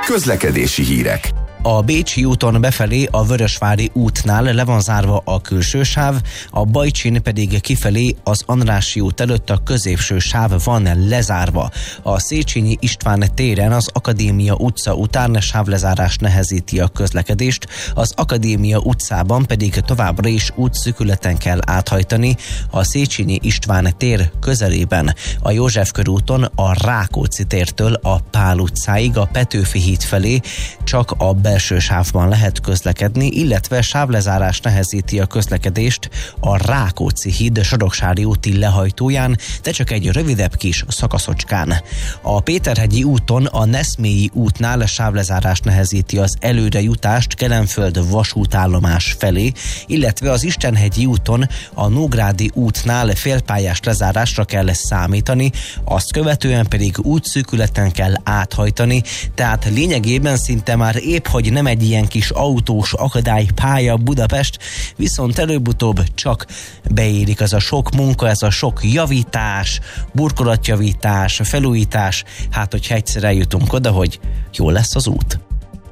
Közlekedési hírek. A Bécsi úton befelé a Vörösvári útnál le van zárva a külső sáv, a Bajcsin pedig kifelé az Andrássy út előtt a középső sáv van lezárva. A Széchenyi István téren az Akadémia utca után sávlezárás nehezíti a közlekedést, az Akadémia utcában pedig továbbra is útszűkületen kell áthajtani a Széchenyi István tér közelében. A József körúton a Rákóczi tértől a Pál utcáig a Petőfi híd felé csak a belső sávban lehet közlekedni, illetve sávlezárás nehezíti a közlekedést a Rákóczi híd Soroksári úti lehajtóján, de csak egy rövidebb kis szakaszocskán. A Péterhegyi úton a Neszmélyi útnál sávlezárás nehezíti az előrejutást Kelenföld vasútállomás felé, illetve az Istenhegyi úton a Nógrádi útnál félpályás lezárásra kell számítani, azt követően pedig útszűkületen kell áthajtani, tehát lényegében szinte már épp hogy nem egy ilyen kis autós akadálypálya Budapest, viszont előbb-utóbb csak beérik ez a sok munka, ez a sok javítás, burkolatjavítás, felújítás, hát hogyha egyszer eljutunk oda, hogy jó lesz az út.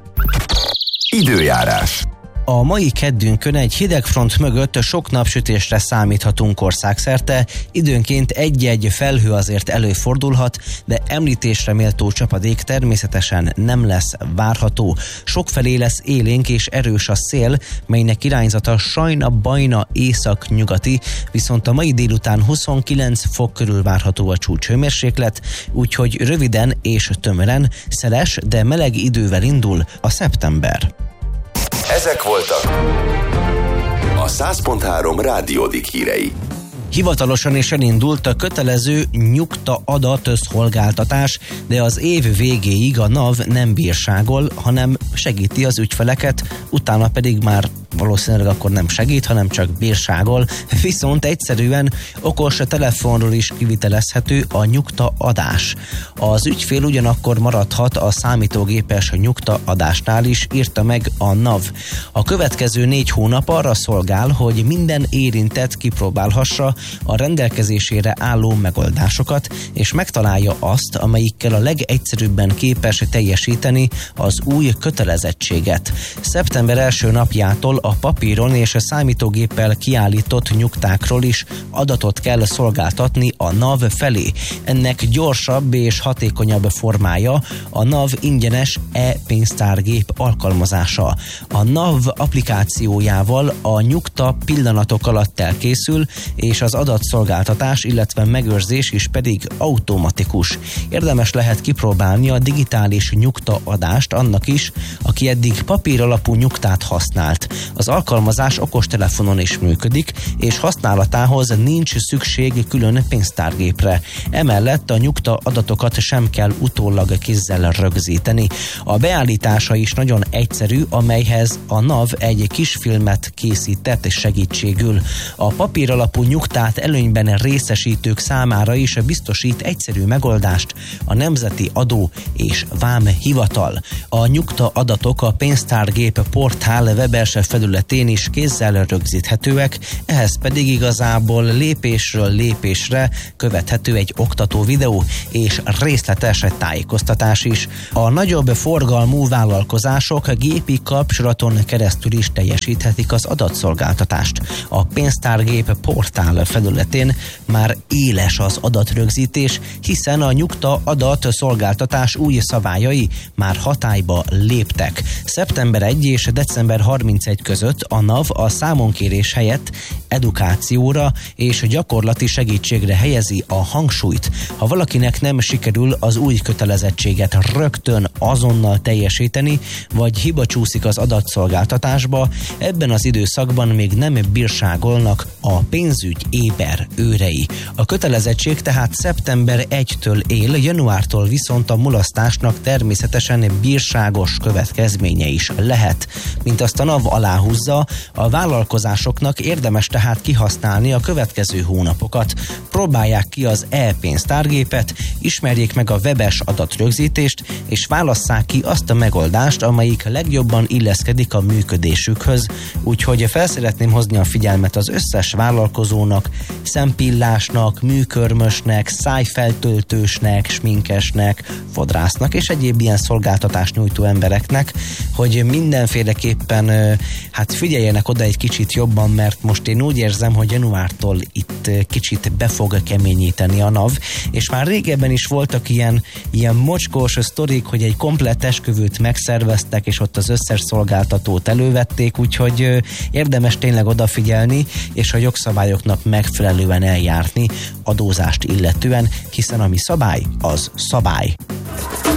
Időjárás. A mai keddünkön egy hidegfront mögött sok napsütésre számíthatunk országszerte, időnként egy-egy felhő azért előfordulhat, de említésre méltó csapadék természetesen nem lesz várható. Sokfelé lesz élénk és erős a szél, melynek irányzata Sajna-Bajna észak-nyugati, viszont a mai délután 29 fok körül várható a csúcshőmérséklet, úgyhogy röviden és tömören szeles, de meleg idővel indul a szeptember. Ezek voltak a 100.3 Rádiódik hírei. Hivatalosan is elindult a kötelező nyugta adat szolgáltatás, de az év végéig a NAV nem bírságol, hanem segíti az ügyfeleket, utána pedig már valószínűleg akkor nem segít, hanem csak bírságol, viszont egyszerűen okos telefonról is kivitelezhető a nyugta adás. Az ügyfél ugyanakkor maradhat a számítógépes nyugta adásnál is, írta meg a NAV. A következő 4 hónap arra szolgál, hogy minden érintett kipróbálhassa a rendelkezésére álló megoldásokat, és megtalálja azt, amelyikkel a legegyszerűbben képes teljesíteni az új kötelezettséget. Szeptember első napjától a papíron és a számítógéppel kiállított nyugtákról is adatot kell szolgáltatni a NAV felé. Ennek gyorsabb és hatékonyabb formája a NAV ingyenes e-pénztárgép alkalmazása. A NAV applikációjával a nyugta pillanatok alatt elkészül, és az adatszolgáltatás, illetve megőrzés is pedig automatikus. Érdemes lehet kipróbálni a digitális nyugta adást annak is, aki eddig papír alapú nyugtát használt. Az alkalmazás okostelefonon is működik, és használatához nincs szükség külön pénztárgépre. Emellett a nyugta adatokat sem kell utólag kézzel rögzíteni. A beállítása is nagyon egyszerű, amelyhez a NAV egy kisfilmet készített segítségül. A papír alapú nyugtát előnyben részesítők számára is biztosít egyszerű megoldást a Nemzeti Adó és Vám Hivatal. A nyugta adatok a pénztárgép portál webels felületén is kézzel rögzíthetőek, ehhez pedig igazából lépésről lépésre követhető egy oktató videó és részletes tájékoztatás is. A nagyobb forgalmú vállalkozások gépi kapcsolaton keresztül is teljesíthetik az adatszolgáltatást. A pénztárgép portál felületén már éles az adatrögzítés, hiszen a nyugta adatszolgáltatás új szabályai már hatályba léptek. Szeptember 1 és december 31 között a NAV a számonkérés helyett edukációra és gyakorlati segítségre helyezi a hangsúlyt. Ha valakinek nem sikerül az új kötelezettséget rögtön azonnal teljesíteni, vagy hiba csúszik az adatszolgáltatásba, ebben az időszakban még nem bírságolnak a pénzügy éber őrei. A kötelezettség tehát szeptember 1-től él, januártól viszont a mulasztásnak természetesen bírságos következménye is lehet, mint azt a NAV alá aláhúzza, a vállalkozásoknak érdemes tehát kihasználni a következő hónapokat. Próbálják ki az e-pénztárgépet, ismerjék meg a webes adatrögzítést, és válasszák ki azt a megoldást, amelyik legjobban illeszkedik a működésükhöz. Úgyhogy felszeretném hozni a figyelmet az összes vállalkozónak, szempillásnak, műkörmösnek, szájfeltöltősnek, sminkesnek, fodrásznak és egyéb ilyen szolgáltatást nyújtó embereknek, hogy mindenféleképpen figyeljenek oda egy kicsit jobban, mert most én úgy érzem, hogy januártól itt kicsit be fog keményíteni a NAV, és már régebben is voltak ilyen mocskos sztorik, hogy egy komplett esküvőt megszerveztek, és ott az összes szolgáltatót elővették, úgyhogy érdemes tényleg odafigyelni, és a jogszabályoknak megfelelően eljárni adózást illetően, hiszen ami szabály, az szabály.